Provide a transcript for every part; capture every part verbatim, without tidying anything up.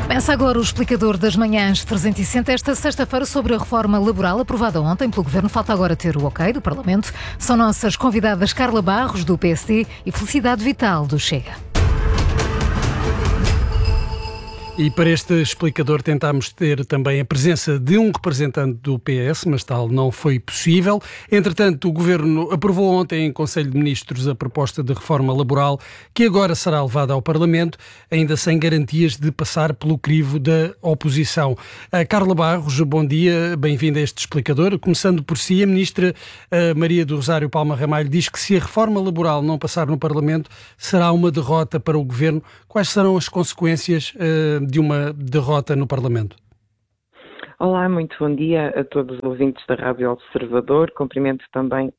Começa agora o explicador das manhãs trezentos e sessenta, esta sexta-feira, sobre a reforma laboral aprovada ontem pelo Governo. Falta agora ter o ok do Parlamento. São nossas convidadas Carla Barros, do P S D, e Felicidade Vital, do Chega. E para este explicador tentámos ter também a presença de um representante do P S, mas tal não foi possível. Entretanto, o Governo aprovou ontem em Conselho de Ministros a proposta de reforma laboral, que agora será levada ao Parlamento, ainda sem garantias de passar pelo crivo da oposição. A Carla Barros, bom dia, bem-vinda a este explicador. Começando por si, a Ministra Maria do Rosário Palma Ramalho diz que se a reforma laboral não passar no Parlamento, será uma derrota para o Governo. Quais serão as consequências uh, de uma derrota no Parlamento? Olá, muito bom dia a todos os ouvintes da Rádio Observador. Cumprimento também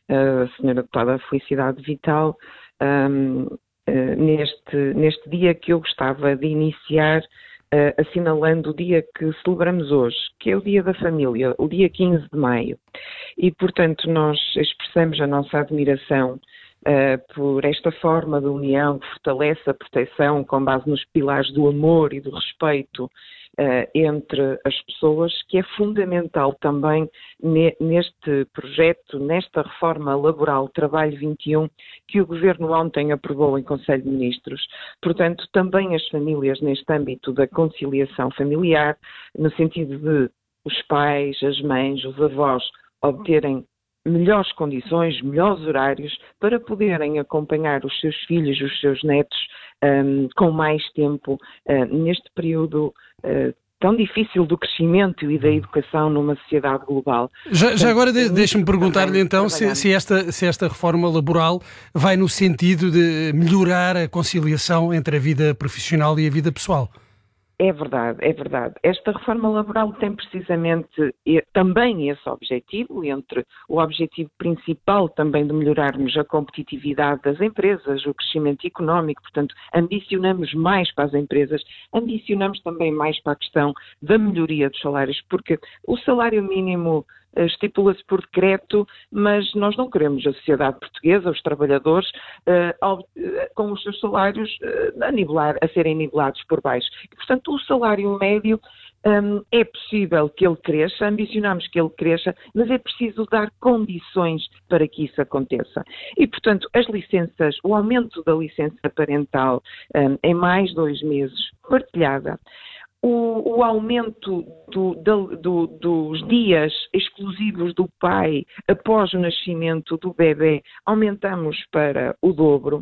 a senhora deputada Felicidade Vital um, uh, neste, neste dia que eu gostava de iniciar uh, assinalando o dia que celebramos hoje, que é o Dia da Família, o dia quinze de maio. E, portanto, nós expressamos a nossa admiração Uh, por esta forma de união que fortalece a proteção com base nos pilares do amor e do respeito uh, entre as pessoas, que é fundamental também ne- neste projeto, nesta reforma laboral Trabalho vinte e um, que o Governo ontem aprovou em Conselho de Ministros. Portanto, também as famílias neste âmbito da conciliação familiar, no sentido de os pais, as mães, os avós obterem melhores condições, melhores horários para poderem acompanhar os seus filhos, os seus netos um, com mais tempo uh, neste período uh, tão difícil do crescimento e da educação numa sociedade global. Já, Portanto, já agora de, deixe-me perguntar-lhe então se, se, esta, se esta reforma laboral vai no sentido de melhorar a conciliação entre a vida profissional e a vida pessoal. É verdade, é verdade. Esta reforma laboral tem precisamente também esse objetivo, entre o objetivo principal também de melhorarmos a competitividade das empresas, o crescimento económico, portanto, ambicionamos mais para as empresas, ambicionamos também mais para a questão da melhoria dos salários, porque o salário mínimo estipula-se por decreto, mas nós não queremos a sociedade portuguesa, os trabalhadores, uh, ao, uh, com os seus salários uh, a, nivelar, a serem nivelados por baixo. E, portanto, o salário médio um, é possível que ele cresça, ambicionamos que ele cresça, mas é preciso dar condições para que isso aconteça. E, portanto, as licenças, o aumento da licença parental um, em mais dois meses, partilhada, O, o aumento do, do, do, dos dias exclusivos do pai após o nascimento do bebê, aumentamos para o dobro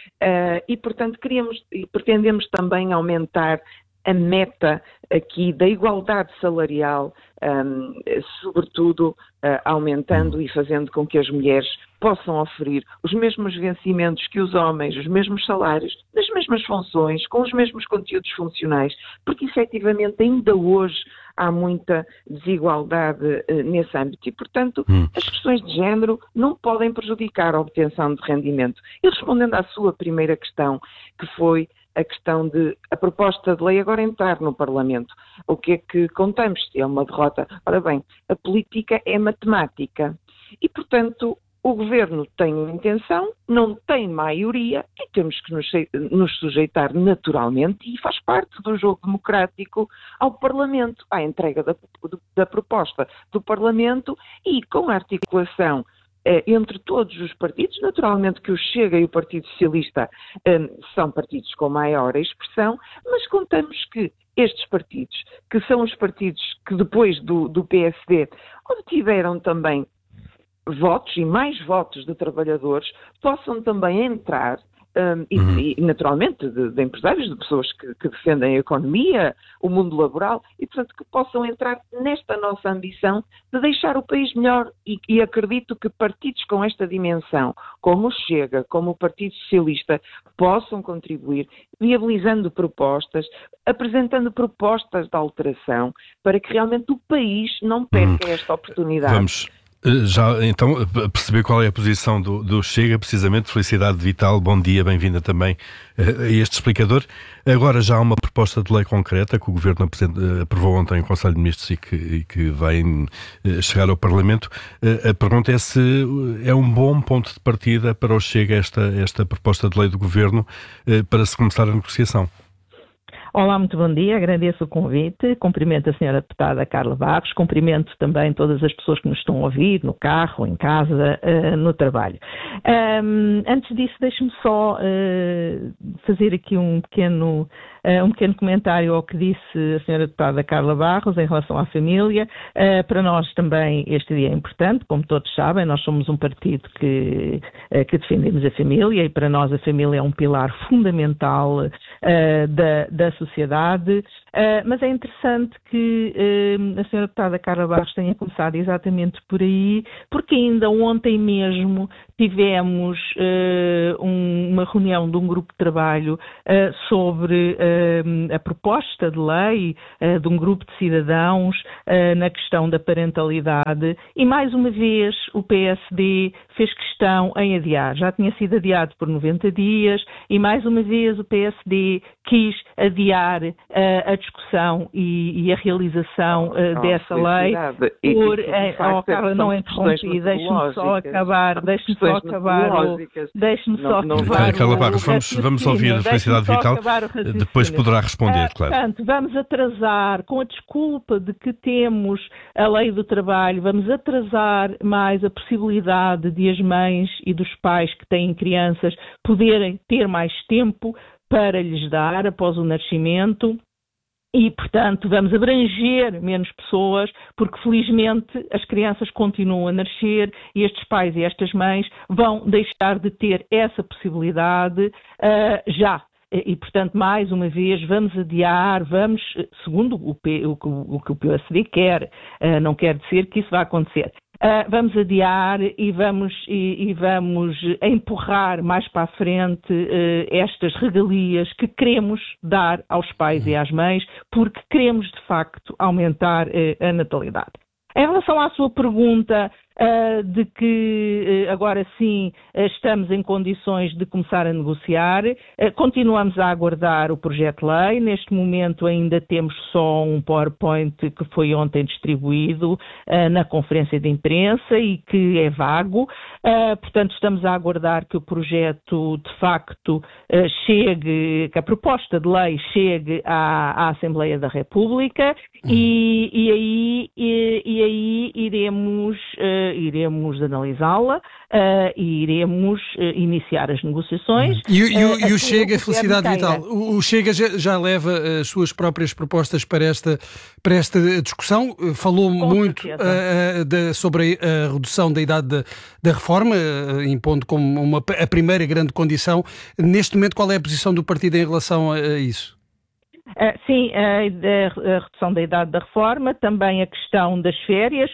uh, e, portanto, queríamos e pretendemos também aumentar a meta aqui da igualdade salarial, um, sobretudo uh, aumentando e fazendo com que as mulheres possam oferir os mesmos vencimentos que os homens, os mesmos salários, nas mesmas funções, com os mesmos conteúdos funcionais, porque efetivamente ainda hoje há muita desigualdade uh, nesse âmbito e, portanto, hum. as questões de género não podem prejudicar a obtenção de rendimento. E respondendo à sua primeira questão, que foi a questão de a proposta de lei agora entrar no Parlamento. O que é que contamos? É uma derrota. Ora bem, a política é matemática e, portanto, o Governo tem uma intenção, não tem maioria e temos que nos, nos sujeitar naturalmente, e faz parte do jogo democrático, ao Parlamento, à entrega da, da proposta do Parlamento e com a articulação entre todos os partidos, naturalmente que o Chega e o Partido Socialista um, são partidos com maior expressão, mas contamos que estes partidos, que são os partidos que depois do, do P S D obtiveram também votos e mais votos de trabalhadores, possam também entrar Um, e, uhum. e, naturalmente, de, de empresários, de pessoas que, que defendem a economia, o mundo laboral, e, portanto, que possam entrar nesta nossa ambição de deixar o país melhor. E, e acredito que partidos com esta dimensão, como o Chega, como o Partido Socialista, possam contribuir, viabilizando propostas, apresentando propostas de alteração, para que realmente o país não perca uhum. esta oportunidade. Vamos já, então, perceber qual é a posição do, do Chega, precisamente. Felicidade Vital, bom dia, bem-vinda também a este explicador. Agora já há uma proposta de lei concreta que o Governo aprovou ontem em Conselho de Ministros e que, e que vai chegar ao Parlamento. A pergunta é se é um bom ponto de partida para o Chega esta, esta proposta de lei do Governo para se começar a negociação. Olá, muito bom dia, agradeço o convite, cumprimento a senhora deputada Carla Barros, cumprimento também todas as pessoas que nos estão a ouvir, no carro, em casa, uh, no trabalho. Um, antes disso, deixe-me só uh, fazer aqui um pequeno, uh, um pequeno comentário ao que disse a senhora deputada Carla Barros em relação à família. Uh, para nós também este dia é importante, como todos sabem, nós somos um partido que, uh, que defendemos a família e para nós a família é um pilar fundamental uh, da, da sociedade, uh, mas é interessante que uh, a senhora deputada Carla Barros tenha começado exatamente por aí, porque ainda ontem mesmo tivemos uh, um, uma reunião de um grupo de trabalho uh, sobre uh, a proposta de lei uh, de um grupo de cidadãos uh, na questão da parentalidade e mais uma vez o P S D fez questão em adiar. Já tinha sido adiado por noventa dias e mais uma vez o P S D quis adiar uh, a discussão e, e a realização uh, oh, dessa lei por... E, e, oh, Carla, não interrompi, deixe-me só acabar, deixe-me só acabar o... Deixe-me só acabar Carla Barros, vamos, vamos ouvir a Felicidade Vital, depois poderá responder, uh, claro. Portanto, vamos atrasar, com a desculpa de que temos a lei do trabalho, vamos atrasar mais a possibilidade de as mães e dos pais que têm crianças poderem ter mais tempo para lhes dar após o nascimento e, portanto, vamos abranger menos pessoas porque, felizmente, as crianças continuam a nascer e estes pais e estas mães vão deixar de ter essa possibilidade uh, já. E, portanto, mais uma vez, vamos adiar, vamos, segundo o, P, o, o, o que o P S D quer, uh, não quer dizer que isso vai acontecer. Uh, vamos adiar e vamos, e, e vamos empurrar mais para a frente uh, estas regalias que queremos dar aos pais e às mães, porque queremos, de facto, aumentar uh, a natalidade. Em relação à sua pergunta uh, de que uh, agora sim uh, estamos em condições de começar a negociar, uh, continuamos a aguardar o projeto de lei. Neste momento ainda temos só um PowerPoint que foi ontem distribuído uh, na conferência de imprensa e que é vago. Uh, portanto, estamos a aguardar que o projeto de facto uh, chegue, que a proposta de lei chegue à, à Assembleia da República e, e, aí, e, e aí iremos... Uh, iremos analisá-la uh, e iremos uh, iniciar as negociações. E, e, uh, e o Chega, Felicidade Vital, o Chega já, já leva as suas próprias propostas para esta, para esta discussão? Falou Com muito uh, de, sobre a redução da idade da, da reforma, uh, impondo como uma, a primeira grande condição. Neste momento, qual é a posição do partido em relação a, a isso? Uh, sim, uh, a redução da idade da reforma, também a questão das férias,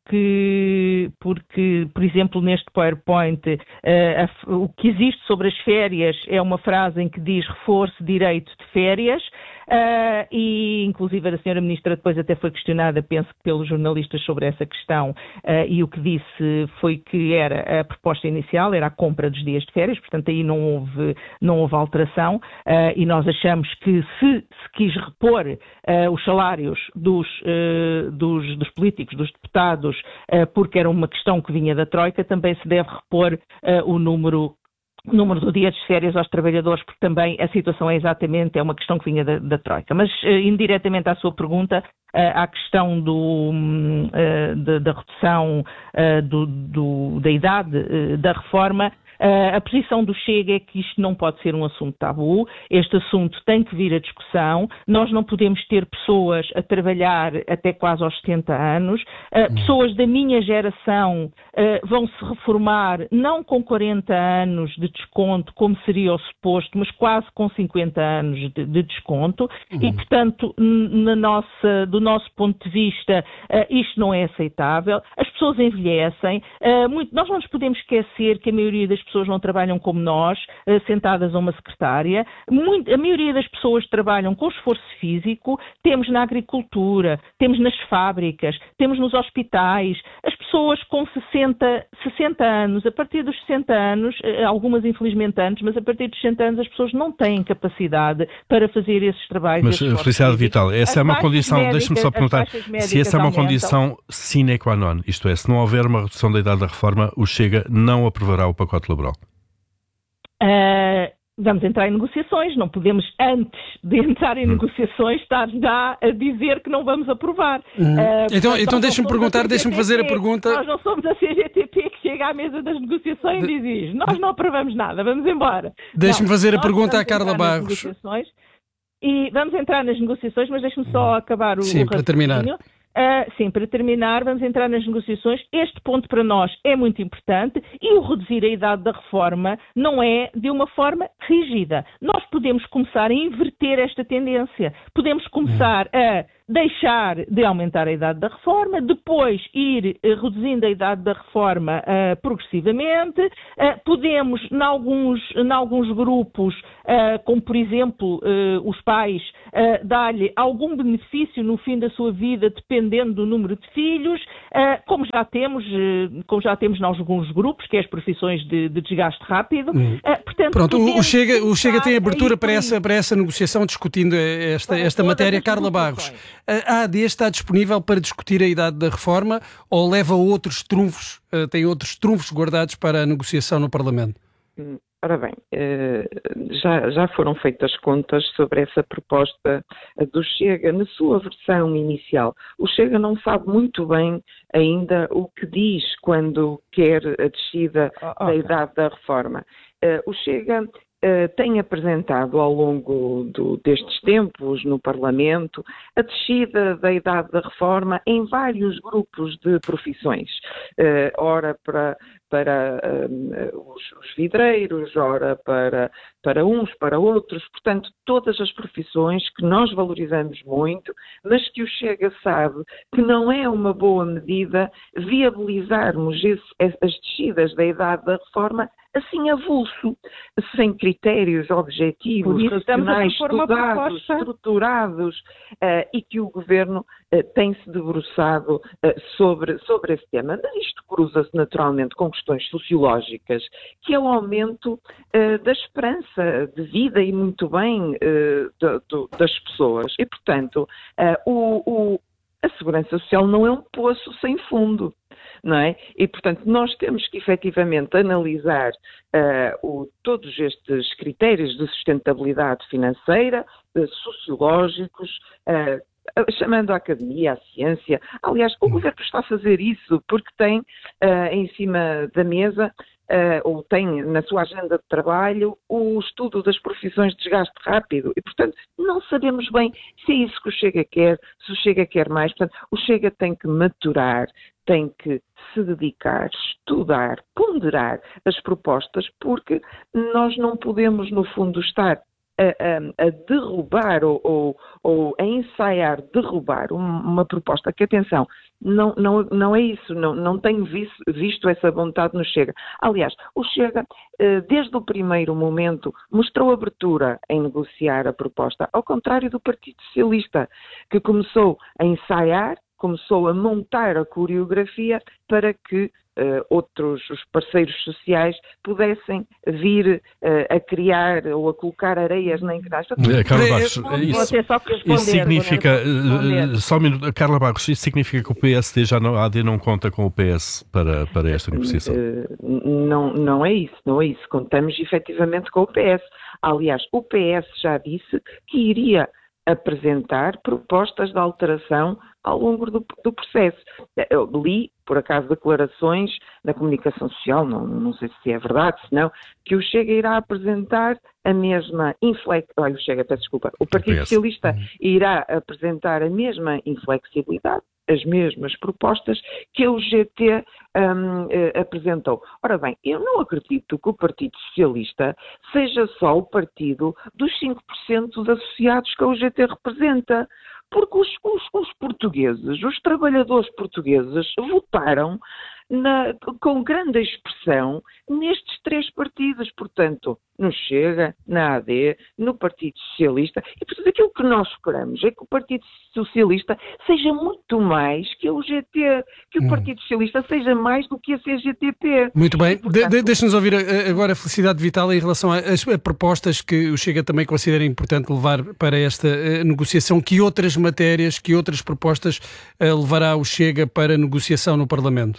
porque, porque por exemplo, neste PowerPoint, uh, a, o que existe sobre as férias é uma frase em que diz reforço direito de férias, Uh, e inclusive a senhora Ministra depois até foi questionada, penso que pelos jornalistas, sobre essa questão, uh, e o que disse foi que era a proposta inicial, era a compra dos dias de férias, portanto aí não houve, não houve alteração, uh, e nós achamos que se se quis repor uh, os salários dos, uh, dos, dos políticos, dos deputados, uh, porque era uma questão que vinha da Troika, também se deve repor uh, o número o número do dia de férias aos trabalhadores, porque também a situação é exatamente, é uma questão que vinha da, da Troika. Mas, uh, indiretamente à sua pergunta, uh, à questão do, uh, de, da redução uh, do, do, da idade uh, da reforma, Uh, a posição do Chega é que isto não pode ser um assunto tabu, este assunto tem que vir à discussão, nós não podemos ter pessoas a trabalhar até quase aos setenta anos, uh, pessoas da minha geração uh, vão se reformar não com quarenta anos de desconto, como seria o suposto, mas quase com cinquenta anos de, de desconto, uhum. E portanto, na nossa, do nosso ponto de vista, uh, isto não é aceitável, as pessoas envelhecem, uh, muito, nós não nos podemos esquecer que a maioria das pessoas não trabalham como nós, sentadas a uma secretária. Muito, a maioria das pessoas trabalham com esforço físico. Temos na agricultura, temos nas fábricas, temos nos hospitais. As pessoas com sessenta, sessenta anos, a partir dos sessenta anos, algumas infelizmente antes, mas a partir dos sessenta anos as pessoas não têm capacidade para fazer esses trabalhos. Mas, Felicidade Vital, essa é uma condição, deixe-me só perguntar, se essa é uma aumentam. condição sine qua non, isto é, se não houver uma redução da idade da reforma, o Chega não aprovará o pacote laboral. Uh, vamos entrar em negociações, não podemos, antes de entrar em hum. negociações, estar já a dizer que não vamos aprovar. Hum. Uh, então então deixa-me perguntar, deixa-me fazer a pergunta... Nós não somos a C G T P que chega à mesa das negociações de... e diz, nós não aprovamos nada, vamos embora. Deixa-me fazer a pergunta à Carla Barros. E vamos entrar nas negociações, mas deixe-me só acabar o Sim, o para terminar. Uh, sim, para terminar, vamos entrar nas negociações. Este ponto para nós é muito importante e o reduzir a idade da reforma não é de uma forma rígida. Nós podemos começar a inverter esta tendência. Podemos começar a deixar de aumentar a idade da reforma, depois ir uh, reduzindo a idade da reforma uh, progressivamente. Uh, podemos, em alguns, em alguns grupos, uh, como por exemplo uh, os pais, uh, dar-lhe algum benefício no fim da sua vida, dependendo do número de filhos, uh, como já temos, uh, como já temos em alguns grupos, que é as profissões de, de desgaste rápido. Hum. Uh, portanto, Pronto, o Chega, o Chega tem abertura para essa, para essa negociação, discutindo esta, esta matéria. Carla Barros, a A D está disponível para discutir a idade da reforma ou leva outros trunfos, uh, tem outros trunfos guardados para a negociação no Parlamento? Ora bem, já, já foram feitas contas sobre essa proposta do Chega na sua versão inicial. O Chega não sabe muito bem ainda o que diz quando quer a descida oh, okay. da idade da reforma. O Chega Uh, tem apresentado ao longo do, destes tempos no Parlamento a descida da idade da reforma em vários grupos de profissões. Uh, ora para, para uh, os, os vidreiros, ora para, para uns, para outros. Portanto, todas as profissões que nós valorizamos muito, mas que o Chega sabe que não é uma boa medida viabilizarmos esse, as descidas da idade da reforma assim avulso, sem critérios objetivos, racionais, estudados, estruturados, uh, e que o Governo uh, tem-se debruçado uh, sobre, sobre esse tema. Mas isto cruza-se naturalmente com questões sociológicas, que é o aumento uh, da esperança de vida e muito bem uh, de, de, das pessoas. E, portanto, uh, o, o, a segurança social não é um poço sem fundo. Não é? E, portanto, nós temos que efetivamente analisar uh, o, todos estes critérios de sustentabilidade financeira, uh, sociológicos, uh, chamando a academia, a ciência. Aliás, o Governo está a fazer isso porque tem uh, em cima da mesa, uh, ou tem na sua agenda de trabalho, o estudo das profissões de desgaste rápido. E, portanto, não sabemos bem se é isso que o Chega quer, se o Chega quer mais. Portanto, o Chega tem que maturar, tem que se dedicar, estudar, ponderar as propostas, porque nós não podemos, no fundo, estar a, a, a derrubar ou, ou, ou a ensaiar derrubar uma proposta que, atenção, não, não, não é isso, não, não tenho visto, visto essa vontade no Chega. Aliás, o Chega, desde o primeiro momento, mostrou abertura em negociar a proposta, ao contrário do Partido Socialista, que começou a ensaiar, começou a montar a coreografia para que uh, outros os parceiros sociais pudessem vir uh, a criar ou a colocar areias na engrenagem. É, Carla Barros, isso, isso significa, uh, só um minuto, Carla Barros, isso significa que o P S D já não, a AD não conta com o P S para, para esta negociação? Uh, não, não é isso, não é isso. Contamos efetivamente com o P S. Aliás, o P S já disse que iria apresentar propostas de alteração ao longo do, do processo. Eu li, por acaso, declarações na comunicação social, não, não sei se é verdade, se não, que o Chega irá apresentar a mesma inflexibilidade, olha, o Chega, peço desculpa, o Partido Socialista irá apresentar a mesma inflexibilidade, as mesmas propostas que o G T um, eh, apresentou. Ora bem, eu não acredito que o Partido Socialista seja só o partido dos cinco por cento dos associados que o G T representa, porque os, os, os portugueses, os trabalhadores portugueses votaram na, com grande expressão nestes três partidos, portanto, no Chega, na A D, no Partido Socialista, e portanto aquilo que nós esperamos é que o Partido Socialista seja muito mais que o G T, que o hum. Partido Socialista seja mais do que a C G T P. Muito bem, portanto... de, de, deixa-nos ouvir agora a Felicidade Vital em relação às propostas que o Chega também considera importante levar para esta uh, negociação. Que outras matérias, que outras propostas uh, levará o Chega para negociação no Parlamento?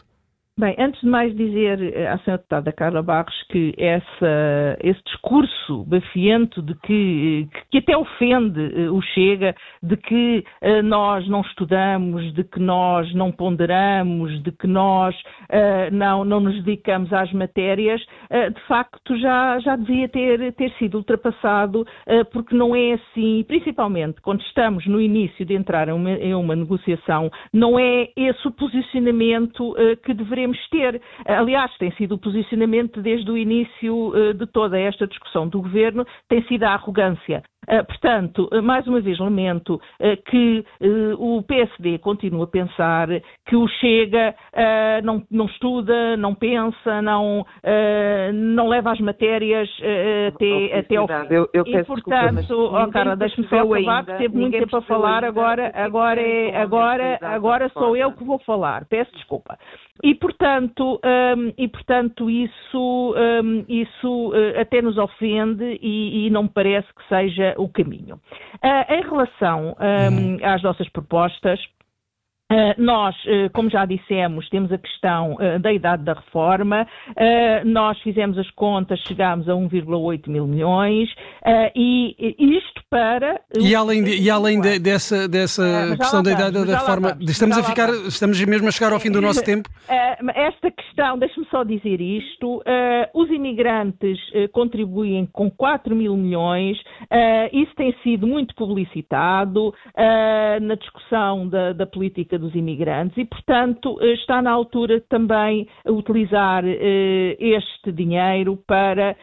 Bem, antes de mais dizer à senhora deputada Carla Barros que essa, esse discurso bafiento de que, que até ofende o Chega, de que uh, nós não estudamos, de que nós não ponderamos, de que nós uh, não, não nos dedicamos às matérias, uh, de facto já, já devia ter, ter sido ultrapassado, uh, porque não é assim, principalmente quando estamos no início de entrar em uma, em uma negociação, não é esse o posicionamento uh, que deveremos ter. Aliás, tem sido o posicionamento desde o início uh, de toda esta discussão do Governo, tem sido a arrogância. Uh, portanto, uh, mais uma vez lamento uh, que uh, o P S D continue a pensar que o Chega uh, não, não estuda, não pensa, não, uh, não leva as matérias uh, até, até ao fim. Eu, eu e, portanto, oh, Carla, deixe-me só acabar, porque teve muito tempo a falar, agora, agora, é, agora, agora sou eu que vou falar. Peço desculpa. E, portanto, um, e, portanto isso, um, isso uh, até nos ofende e, e não me parece que seja o caminho. Uh, em relação um, às nossas propostas, Uh, nós, uh, como já dissemos, temos a questão uh, da idade da reforma, uh, nós fizemos as contas, chegámos a um vírgula oito mil milhões, uh, e isto para... E além, de, e além de, dessa, dessa uh, questão da idade da reforma, vamos, estamos, a ficar, estamos mesmo a chegar ao fim do nosso tempo? Uh, esta questão, deixe-me só dizer isto, uh, os imigrantes uh, contribuem com quatro mil milhões, uh, isso tem sido muito publicitado uh, na discussão da, da política dos imigrantes e, portanto, está na altura também utilizar uh, este dinheiro para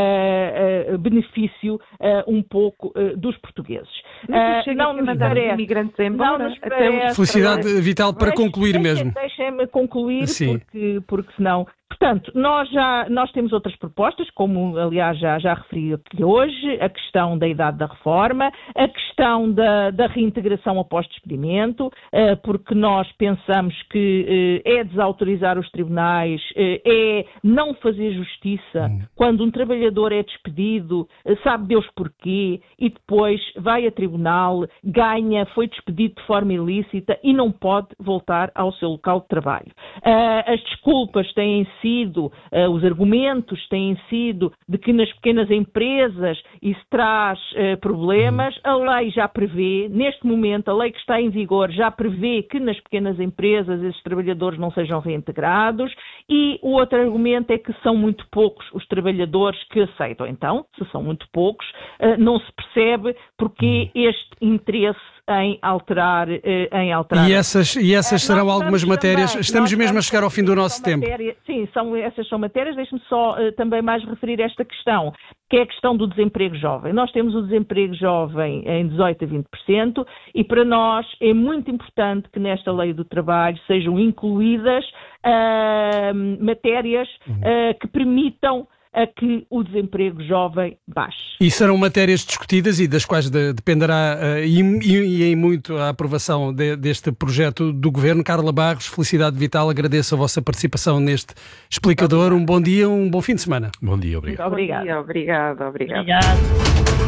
uh, uh, benefício uh, um pouco uh, dos portugueses. Uh, não nos parece, imigrantes embora, não nos parece, felicidade vital para deixe, concluir deixe, mesmo. Deixem-me concluir, Sim. porque, porque senão... Portanto, nós, já, nós temos outras propostas, como aliás já, já referi aqui hoje, a questão da idade da reforma, a questão da, da reintegração após despedimento, eh, porque nós pensamos que eh, é desautorizar os tribunais, eh, é não fazer justiça hum. quando um trabalhador é despedido, eh, sabe Deus porquê, e depois vai a tribunal, ganha, foi despedido de forma ilícita e não pode voltar ao seu local de trabalho. Eh, as desculpas têm sido, uh, os argumentos têm sido de que nas pequenas empresas isso traz uh, problemas. A lei já prevê, neste momento, a lei que está em vigor já prevê que nas pequenas empresas esses trabalhadores não sejam reintegrados, e o outro argumento é que são muito poucos os trabalhadores que aceitam. Então, se são muito poucos, uh, não se percebe porque este interesse em alterar, em alterar. E essas, e essas serão algumas matérias. Também, estamos mesmo a chegar ao fim do nosso tempo. Matéria, sim, são, essas são matérias. Deixe-me só uh, também mais referir esta questão, que é a questão do desemprego jovem. Nós temos o desemprego jovem em dezoito a vinte por cento e para nós é muito importante que nesta lei do trabalho sejam incluídas uh, matérias uh, que permitam a que o desemprego jovem baixe. E serão matérias discutidas e das quais de, dependerá uh, e, e, e em muito a aprovação de, deste projeto do Governo. Carla Barros, felicidade vital, agradeço a vossa participação neste explicador. Um bom dia, um bom fim de semana. Bom dia, obrigado. Obrigado. Obrigado, obrigado. Obrigado.